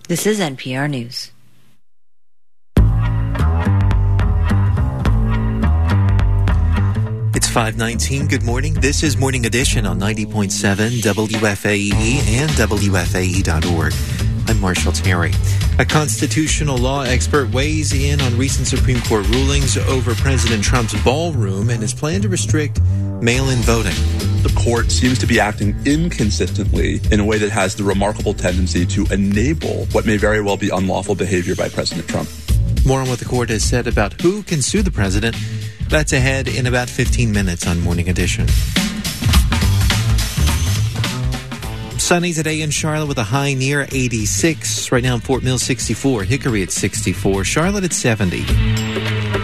This is NPR News. It's 5:19. Good morning. This is Morning Edition on 90.7 WFAE and WFAE.org. I'm Marshall Terry. A constitutional law expert weighs in on recent Supreme Court rulings over President Trump's ballroom and his plan to restrict mail-in voting. The court seems to be acting inconsistently in a way that has the remarkable tendency to enable what may very well be unlawful behavior by President Trump. More on what the court has said about who can sue the president. That's ahead in about 15 minutes on Morning Edition. Sunny today in Charlotte with a high near 86. Right now in Fort Mill, 64. Hickory at 64. Charlotte at 70.